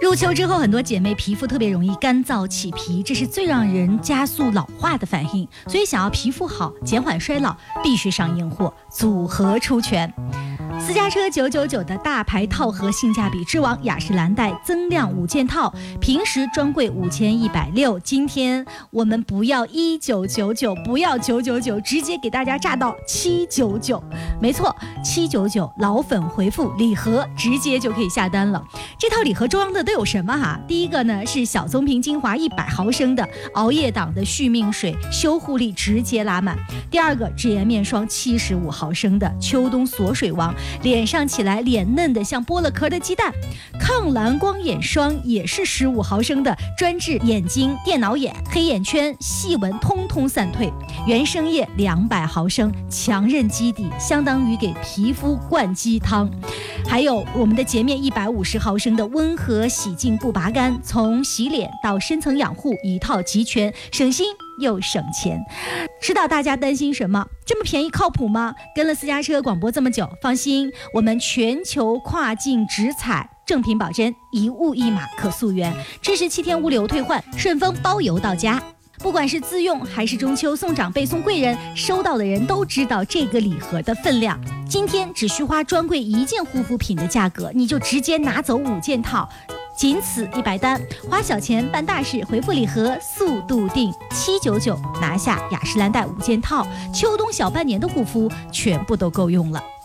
入秋之后，很多姐妹皮肤特别容易干燥起皮，这是最让人加速老化的反应。所以想要皮肤好、减缓衰老，必须上硬货，组合出拳。私家车999的大牌套盒性价比之王雅诗兰黛增量5件套，平时专柜5160，今天我们不要1999，不要999，直接给大家炸到799。没错，799，老粉回复礼盒，直接就可以下单了。这套礼盒装的都有什么哈？第一个呢是小棕瓶精华100毫升的熬夜党的续命水，修护力直接拉满。第二个脂颜面霜75毫升的秋冬锁水王，脸上起来脸嫩的像剥了壳的鸡蛋。抗蓝光眼霜也是15毫升的，专治眼睛、电脑眼、黑眼圈、细纹通通散退。原生叶200毫升，强韧基底，相当于给皮肤灌鸡汤。还有我们的洁面150毫升的温和洗净不拔干，从洗脸到深层养护一套齐全，省心又省钱。知道大家担心什么？这么便宜靠谱吗？跟了私家车广播这么久，放心，我们全球跨境直采，正品保真，1物1码可溯源，支持7天物流退换，顺丰包邮到家。不管是自用还是中秋送长辈送贵人，收到的人都知道这个礼盒的分量。今天只需花专柜1件护肤品的价格，你就直接拿走5件套，仅此100单，花小钱办大事，回复礼盒速度定799，拿下雅诗兰黛5件套，秋冬小半年的护肤全部都够用了。